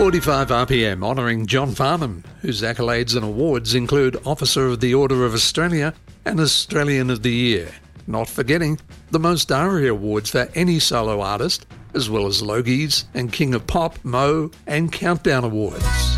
45 RPM honouring John Farnham, whose accolades and awards include Officer of the Order of Australia and Australian of the Year, not forgetting the most ARIA awards for any solo artist, as well as Logies and King of Pop, Mo and Countdown awards.